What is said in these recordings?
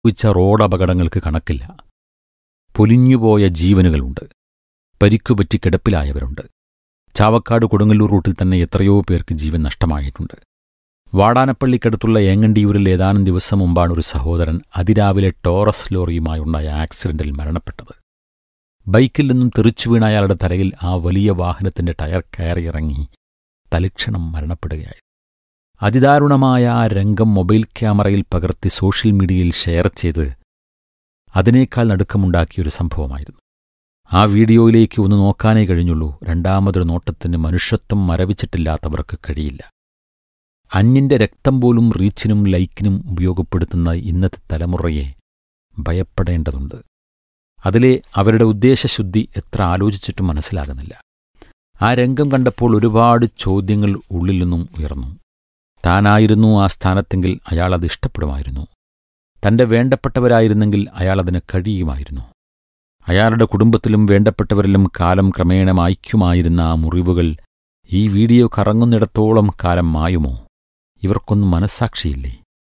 സംഭവിച്ച റോഡപകടങ്ങൾക്ക് കണക്കില്ല. പൊലിഞ്ഞുപോയ ജീവനുകളുണ്ട്. പരിക്കുപറ്റി കിടപ്പിലായവരുണ്ട്. ചാവക്കാട് കൊടുങ്ങല്ലൂർ റൂട്ടിൽ തന്നെ എത്രയോ പേർക്ക് ജീവൻ നഷ്ടമായിട്ടുണ്ട്. വാടാനപ്പള്ളിക്കടുത്തുള്ള ഏങ്ങണ്ടിയൂരിൽ ഏതാനും ദിവസം മുമ്പാണ് ഒരു സഹോദരൻ അതിരാവിലെ ടോറസ് ലോറിയുമായുണ്ടായ ആക്സിഡന്റിൽ മരണപ്പെട്ടത്. ബൈക്കിൽ നിന്നും തെറിച്ചു വീണ അയാളുടെ തലയിൽ ആ വലിയ വാഹനത്തിന്റെ ടയർ കയറിയിറങ്ങി തൽക്ഷണം മരണപ്പെടുകയായി. അതിദാരുണമായ ആ രംഗം മൊബൈൽ ക്യാമറയിൽ പകർത്തി സോഷ്യൽ മീഡിയയിൽ ഷെയർ ചെയ്ത് അതിനേക്കാൾ നടുക്കമുണ്ടാക്കിയൊരു സംഭവമായിരുന്നു. ആ വീഡിയോയിലേക്ക് ഒന്ന് നോക്കാനേ കഴിഞ്ഞുള്ളൂ. രണ്ടാമതൊരു നോട്ടത്തിന് മനുഷ്യത്വം മരവിച്ചിട്ടില്ലാത്തവർക്ക് കഴിയില്ല. അന്യന്റെ രക്തം പോലും റീച്ചിനും ലൈക്കിനും ഉപയോഗപ്പെടുത്തുന്ന ഇന്നത്തെ തലമുറയെ ഭയപ്പെടേണ്ടതുണ്ട്. അതിലെ അവരുടെ ഉദ്ദേശശുദ്ധി എത്ര ആലോചിച്ചിട്ടും മനസ്സിലാകുന്നില്ല. ആ രംഗം കണ്ടപ്പോൾ ഒരുപാട് ചോദ്യങ്ങൾ ഉള്ളിൽ നിന്നും ഉയർന്നു. താനായിരുന്നു ആ സ്ഥാനത്തെങ്കിൽ അയാൾ അത് ഇഷ്ടപ്പെടുമായിരുന്നു. തന്റെ വേണ്ടപ്പെട്ടവരായിരുന്നെങ്കിൽ അയാൾ അതിന് കഴിയുമായിരുന്നു. അയാളുടെ കുടുംബത്തിലും വേണ്ടപ്പെട്ടവരിലും കാലം ക്രമേണ മായ്ക്കുമായിരുന്ന ആ മുറിവുകൾ ഈ വീഡിയോ കറങ്ങുന്നിടത്തോളം കാലം മായുമോ? ഇവർക്കൊന്നും മനസ്സാക്ഷിയില്ലേ?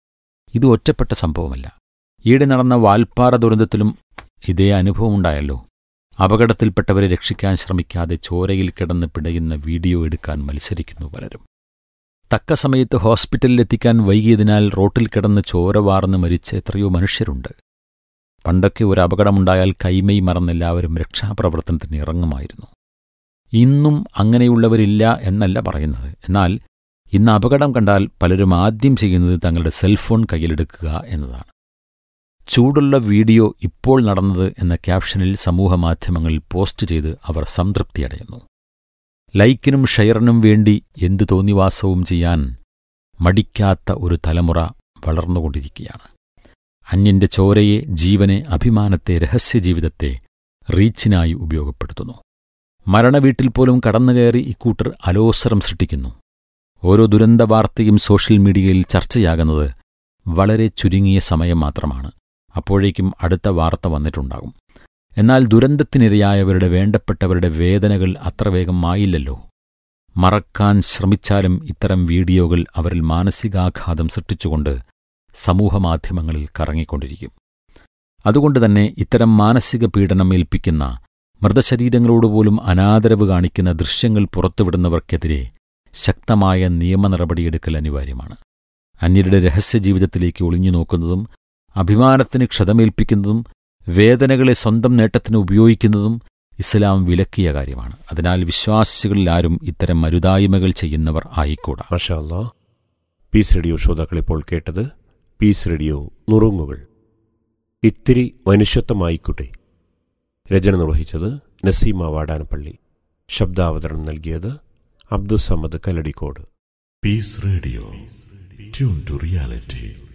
ഇത് ഒറ്റപ്പെട്ട സംഭവമല്ല. ഈയിടെ നടന്ന വാൽപ്പാറ ദുരന്തത്തിലും ഇതേ അനുഭവമുണ്ടായല്ലോ. അപകടത്തിൽപ്പെട്ടവരെ രക്ഷിക്കാൻ ശ്രമിക്കാതെ ചോരയിൽ കിടന്ന് പിടയുന്ന വീഡിയോ എടുക്കാൻ മത്സരിക്കുന്നു പലരും. തക്ക സമയത്ത് ഹോസ്പിറ്റലിലെത്തിക്കാൻ വൈകിയതിനാൽ റോട്ടിൽ കിടന്ന് ചോര വാർന്ന് മരിച്ച എത്രയോ മനുഷ്യരുണ്ട്. പണ്ടൊക്കെ ഒരു അപകടമുണ്ടായാൽ കൈമൈ മറന്നെല്ലാവരും രക്ഷാപ്രവർത്തനത്തിന് ഇറങ്ങുമായിരുന്നു. ഇന്നും അങ്ങനെയുള്ളവരില്ല എന്നല്ല പറയുന്നത്. എന്നാൽ ഇന്ന് അപകടം കണ്ടാൽ പലരും ആദ്യം ചെയ്യുന്നത് തങ്ങളുടെ സെൽഫോൺ കയ്യിലെടുക്കുക എന്നതാണ്. ചൂടുള്ള വീഡിയോ ഇപ്പോൾ നടന്നത് എന്ന ക്യാപ്ഷനിൽ സമൂഹമാധ്യമങ്ങളിൽ പോസ്റ്റ് ചെയ്ത് അവർ സംതൃപ്തിയടയുന്നു. ലൈക്കിനും ഷെയറിനും വേണ്ടി എന്തു തോന്നിവാസവും ചെയ്യാൻ മടിക്കാത്ത ഒരു തലമുറ വളർന്നുകൊണ്ടിരിക്കുകയാണ്. അന്യന്റെ ചോരയെ, ജീവനെ, അഭിമാനത്തെ, രഹസ്യജീവിതത്തെ റീച്ചിനായി ഉപയോഗപ്പെടുത്തുന്നു. മരണവീട്ടിൽ പോലും കടന്നുകയറി ഇക്കൂട്ടർ അലോസരം സൃഷ്ടിക്കുന്നു. ഓരോ ദുരന്ത വാർത്തയും സോഷ്യൽ മീഡിയയിൽ ചർച്ചയാകുന്നത് വളരെ ചുരുങ്ങിയ സമയം മാത്രമാണ്. അപ്പോഴേക്കും അടുത്ത വാർത്ത വന്നിട്ടുണ്ടാകും. എന്നാൽ ദുരന്തത്തിനിരയായവരുടെ വേണ്ടപ്പെട്ടവരുടെ വേദനകൾ അത്ര വേഗം മായില്ലല്ലോ. മറക്കാൻ ശ്രമിച്ചാലും ഇത്തരം വീഡിയോകൾ അവരിൽ മാനസികാഘാതം സൃഷ്ടിച്ചുകൊണ്ട് സമൂഹമാധ്യമങ്ങളിൽ കറങ്ങിക്കൊണ്ടിരിക്കും. അതുകൊണ്ടുതന്നെ ഇത്തരം മാനസിക പീഡനം ഏൽപ്പിക്കുന്ന, മൃതശരീരങ്ങളോടുപോലും അനാദരവ് കാണിക്കുന്ന ദൃശ്യങ്ങൾ പുറത്തുവിടുന്നവർക്കെതിരെ ശക്തമായ നിയമ നടപടിയെടുക്കൽ അനിവാര്യമാണ്. അന്യരുടെ രഹസ്യജീവിതത്തിലേക്ക് ഒളിഞ്ഞു നോക്കുന്നതും അഭിമാനത്തിന് ക്ഷതമേൽപ്പിക്കുന്നതും വേദനകളെ സ്വന്തം നേട്ടത്തിന് ഉപയോഗിക്കുന്നതും ഇസ്ലാം വിലക്കിയ കാര്യമാണ്. അതിനാൽ വിശ്വാസികളിൽ ആരും ഇത്തരം മരുതായ്മകൾ ചെയ്യുന്നവർ ആയിക്കൂടാ. മാഷാ അല്ലാഹ്. പീസ് റേഡിയോ ശ്രോതാക്കളിപ്പോൾ കേട്ടത് പീസ് റേഡിയോ നുറുങ്ങുകൾ. ഇത്തിരി മനുഷ്യത്വമായിക്കോട്ടെ. രചന നിർവഹിച്ചത് നസീമ വാടാനപ്പള്ളി. ശബ്ദാവതരണം നൽകിയത് Abdussamad Kalladikode. Piece radio, tune to reality.